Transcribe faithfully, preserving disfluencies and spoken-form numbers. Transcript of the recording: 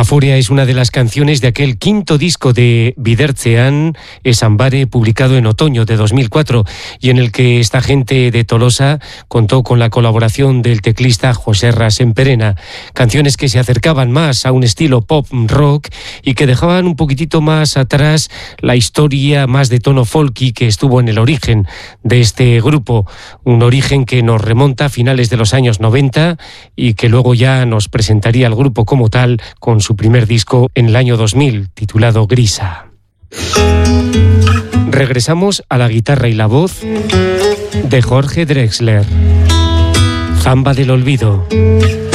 Aforia es una de las canciones de aquel quinto disco de Bidertzean, Esambare, publicado en otoño de dos mil cuatro, y en el que esta gente de Tolosa contó con la colaboración del teclista Joserra Semperena. Canciones que se acercaban más a un estilo pop rock y que dejaban un poquitito más atrás la historia más de tono folky que estuvo en el origen de este grupo. Un origen que nos remonta a finales de los años noventa y que luego ya nos presentaría al grupo como tal con su primer disco en el año dos mil, titulado Grisa. Regresamos a la guitarra y la voz de Jorge Drexler. Zamba del olvido.